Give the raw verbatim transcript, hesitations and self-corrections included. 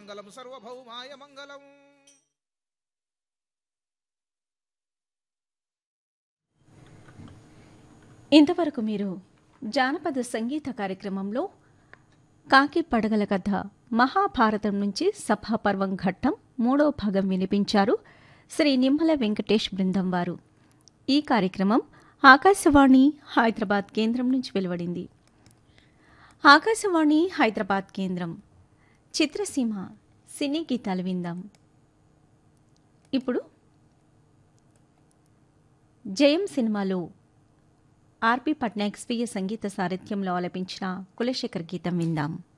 మంగళం సర్వభౌమాయ మంగళం. ఇంతవరకు మీరు జానపద సంగీత కార్యక్రమంలో కాకి పడగల కథ మహాభారతం నుంచి సభాపర్వం ఘట్టం మూడో భాగం వినిపించారు శ్రీ నిమ్మల వెంకటేష్ బృందం వారు. ఈ కార్యక్రమం ఆకాశవాణి హైదరాబాద్ కేంద్రం నుంచి వెలువడింది. ఆకాశవాణి హైదరాబాద్ కేంద్రం చిత్రసీమ సినీ గీతాలు విందాం. ఇప్పుడు జయం సినిమాలో ఆర్పి పట్నాయక్ స్వీయ సంగీత సారథ్యంలో ఆలపించిన కులశేఖర్ గీతం విందాం.